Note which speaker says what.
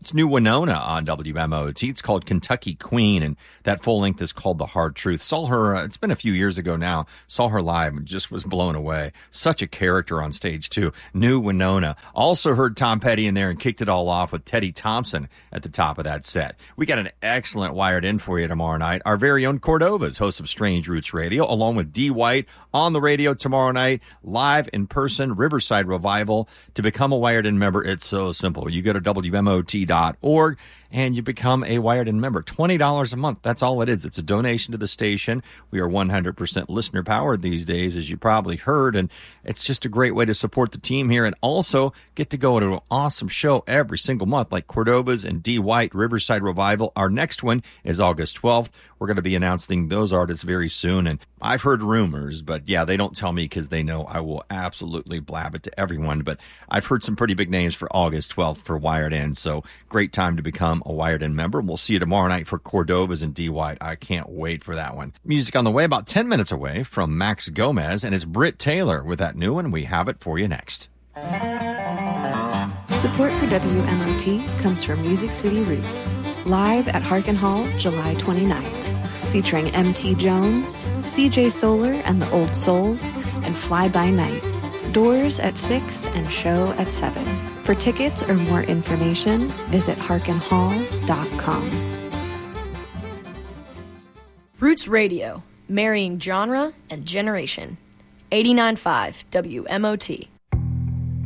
Speaker 1: It's New Winona on WMOT. It's called Kentucky Queen, and that full length is called The Hard Truth. Saw her, it's been a few years ago now, saw her live and just was blown away. Such a character on stage, too. New Winona. Also heard Tom Petty in there and kicked it all off with Teddy Thompson at the top of that set. We got an excellent Wired In for you tomorrow night. Our very own Cordovas, host of Strange Roots Radio, along with D. White on the radio tomorrow night, live in person, Riverside Revival. To become a Wired In member, it's so simple. You go to WMOT.org and you become a Wired In member. $20 a month. That's all it is. It's a donation to the station. We are 100% listener powered these days, as you probably heard, and it's just a great way to support the team here and also get to go to an awesome show every single month like Cordovas and D. White, Riverside Revival. Our next one is August 12th. We're going to be announcing those artists very soon, and I've heard rumors, but yeah, they don't tell me because they know I will absolutely blab it to everyone, but I've heard some pretty big names for August 12th for Wired In, so great time to become a Wired In member. We'll see you tomorrow night for Cordovas and D. White. I can't wait for that one. Music on the way, about 10 minutes away from Max Gomez, and it's Britt Taylor with that new one. We have it for you next.
Speaker 2: Support for WMOT comes from Music City Roots, live at Harkin Hall, July 29th, featuring M.T. Jones, C.J. Solar and the Old Souls, and Fly By Night. Doors at 6 and show at 7. For tickets or more information, visit harkinhall.com.
Speaker 3: Roots Radio, marrying genre and generation. 89.5 WMOT.